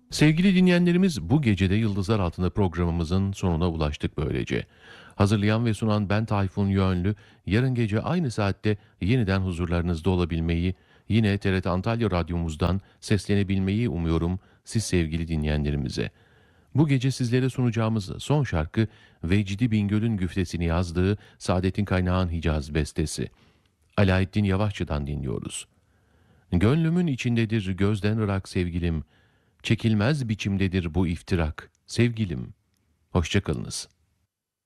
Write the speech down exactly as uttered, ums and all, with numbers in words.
Sevgili dinleyenlerimiz, bu gecede Yıldızlar Altında programımızın sonuna ulaştık böylece. Hazırlayan ve sunan ben Tayfun Yönlü, yarın gece aynı saatte yeniden huzurlarınızda olabilmeyi, yine T R T Antalya Radyomuzdan seslenebilmeyi umuyorum siz sevgili dinleyenlerimize. Bu gece sizlere sunacağımız son şarkı Vecdi Bingöl'ün güftesini yazdığı Saadettin Kaynağ'ın Hicaz bestesi. Alaeddin Yavaşçı'dan dinliyoruz. Gönlümün içindedir gözden ırak sevgilim, çekilmez biçimdedir bu iftirak sevgilim. Hoşça kalınız.